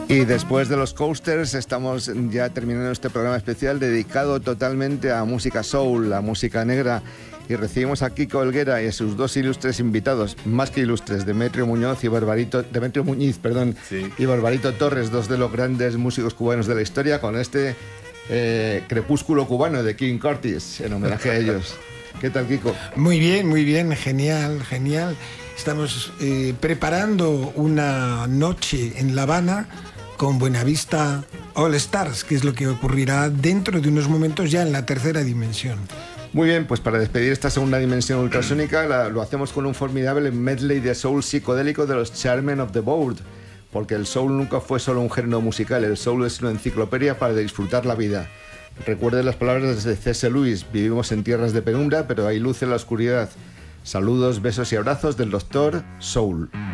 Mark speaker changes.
Speaker 1: Y después de los Coasters estamos ya terminando este programa especial dedicado totalmente a música soul, a música negra, y recibimos a Kiko Helguera y a sus dos ilustres invitados, más que ilustres, Demetrio Muñiz,
Speaker 2: Sí.
Speaker 1: Y Barbarito Torres, dos de los grandes músicos cubanos de la historia, con este Crepúsculo cubano de King Curtis, en homenaje a ellos. ¿Qué tal, Kiko?
Speaker 3: Muy bien, genial. Estamos preparando una noche en La Habana con Buenavista All Stars, que es lo que ocurrirá dentro de unos momentos ya en la tercera dimensión.
Speaker 1: Muy bien, pues para despedir esta segunda dimensión ultrasónica lo hacemos con un formidable medley de soul psicodélico de los Chairmen of the Board, porque el soul nunca fue solo un género musical, el soul es una enciclopedia para disfrutar la vida. Recuerden las palabras de C.S. Lewis: vivimos en tierras de penumbra, pero hay luz en la oscuridad. Saludos, besos y abrazos del Dr. Soul.